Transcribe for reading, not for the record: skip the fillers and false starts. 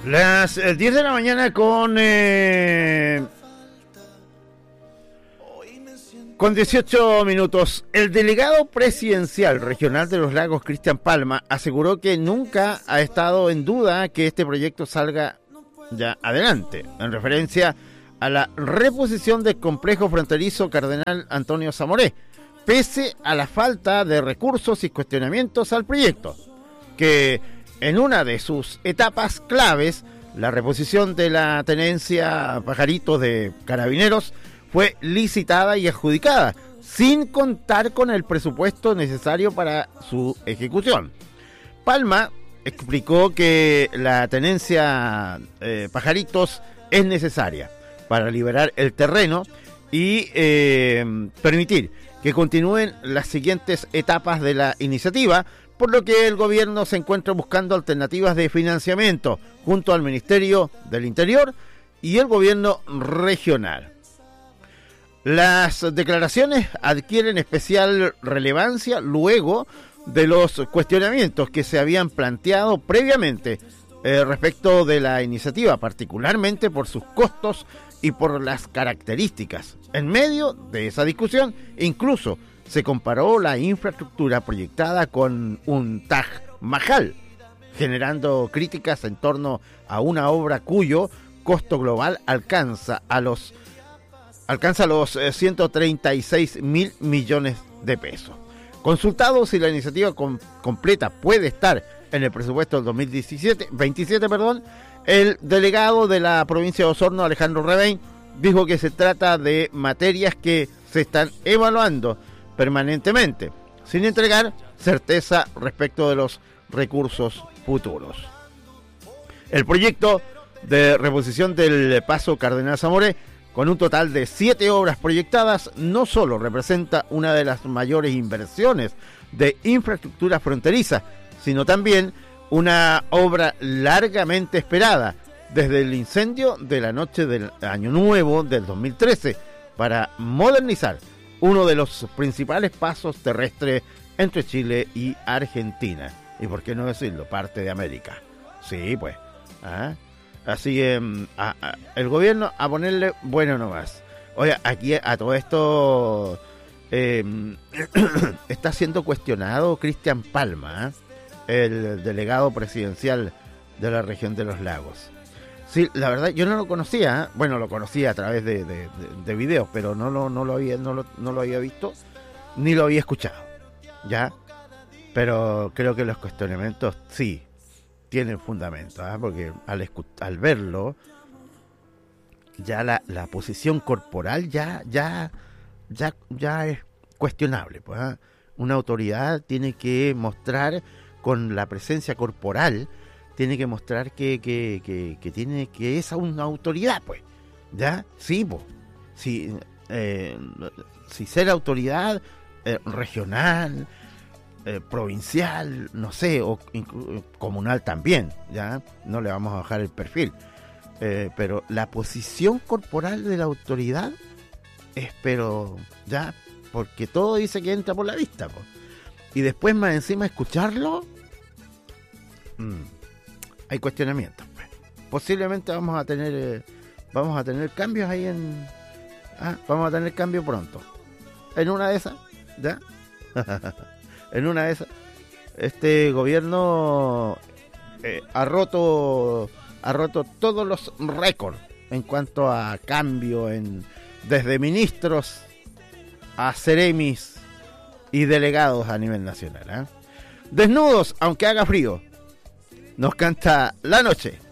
Las 10 de la mañana con 18 minutos. El delegado presidencial regional de los Lagos, Cristian Palma, aseguró que nunca ha estado en duda que este proyecto salga ya adelante, en referencia a la reposición del complejo fronterizo Cardenal Antonio Zamoré, pese a la falta de recursos y cuestionamientos al proyecto, que en una de sus etapas claves, la reposición de la tenencia Pajaritos de Carabineros, fue licitada y adjudicada, sin contar con el presupuesto necesario para su ejecución. Palma explicó que la tenencia Pajaritos es necesaria para liberar el terreno y permitir que continúen las siguientes etapas de la iniciativa, por lo que el gobierno se encuentra buscando alternativas de financiamiento junto al Ministerio del Interior y el gobierno regional. Las declaraciones adquieren especial relevancia luego de los cuestionamientos que se habían planteado previamente respecto de la iniciativa, particularmente por sus costos y por las características. En medio de esa discusión, incluso se comparó la infraestructura proyectada con un Taj Mahal, generando críticas en torno a una obra cuyo costo global alcanza los 136 mil millones de pesos. Consultado si la iniciativa completa puede estar en el presupuesto del 2027, el delegado de la provincia de Osorno, Alejandro Rebein, dijo que se trata de materias que se están evaluando permanentemente, sin entregar certeza respecto de los recursos futuros. El proyecto de reposición del Paso Cardenal Zamoré, con un total de 7 obras proyectadas, no solo representa una de las mayores inversiones de infraestructura fronteriza, sino también una obra largamente esperada desde el incendio de la noche del Año Nuevo del 2013 para modernizar uno de los principales pasos terrestres entre Chile y Argentina. Y por qué no decirlo, parte de América. Sí, pues. Así el gobierno a ponerle bueno nomás. Oye, aquí a todo esto está siendo cuestionado Cristian Palma, el delegado presidencial de la región de los Lagos. Sí, la verdad, yo no lo conocía. Bueno, lo conocía a través de videos, pero no lo había visto, ni lo había escuchado, ¿ya? Pero creo que los cuestionamientos sí tienen fundamento, porque al verlo, ya la posición corporal ya es cuestionable, pues, ¿eh? Una autoridad tiene que mostrar con la presencia corporal, tiene que mostrar que es una autoridad, pues, ¿ya? Sí, pues, si ser autoridad regional, provincial, no sé, o comunal también, ya no le vamos a bajar el perfil, pero la posición corporal de la autoridad es, pero ya, porque todo dice que entra por la vista, pues. Y después más encima escucharlo, hay cuestionamientos, pues. Posiblemente vamos a tener cambios ahí vamos a tener cambio pronto, en una de esas, ya. En una de esas, este gobierno ha roto todos los récords en cuanto a cambio desde ministros a seremis y delegados a nivel nacional, ¿eh? Desnudos, aunque haga frío, nos canta La Noche.